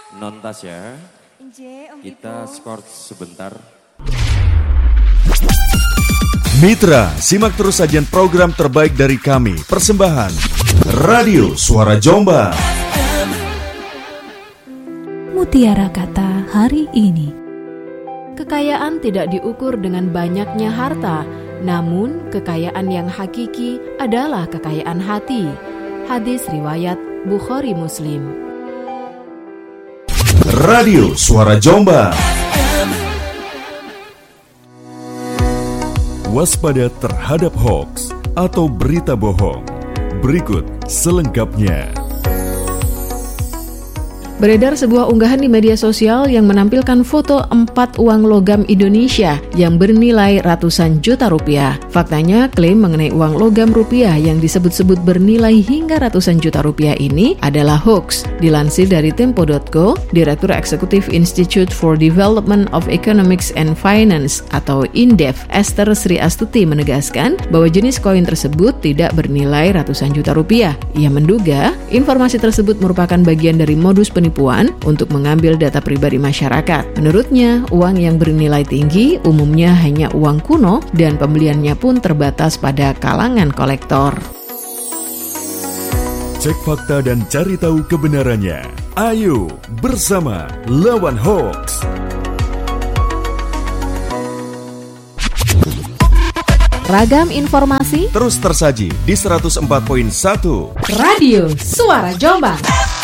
Nontas ya. Kita skor sebentar. Mitra, simak terus sajian program terbaik dari kami. Persembahan Radio Suara Jombang. Mutiara kata hari ini. Kekayaan tidak diukur dengan banyaknya harta, namun kekayaan yang hakiki adalah kekayaan hati. Hadis riwayat Bukhari Muslim. Radio Suara Jombang. Waspada terhadap hoaks atau berita bohong. Berikut selengkapnya. Beredar sebuah unggahan di media sosial yang menampilkan foto 4 uang logam Indonesia yang bernilai ratusan juta rupiah. Faktanya, klaim mengenai uang logam rupiah yang disebut-sebut bernilai hingga ratusan juta rupiah ini adalah hoax. Dilansir dari Tempo.co, Direktur Eksekutif Institute for Development of Economics and Finance atau INDEF, Esther Sri Astuti menegaskan bahwa jenis koin tersebut tidak bernilai ratusan juta rupiah. Ia menduga informasi tersebut merupakan bagian dari modus penipuan untuk mengambil data pribadi masyarakat. Menurutnya, uang yang bernilai tinggi umumnya hanya uang kuno dan pembeliannya pun terbatas pada kalangan kolektor. Cek fakta dan cari tahu kebenarannya. Ayo bersama lawan hoax. Ragam informasi Terus tersaji di 104.1 Radio Suara Jombang.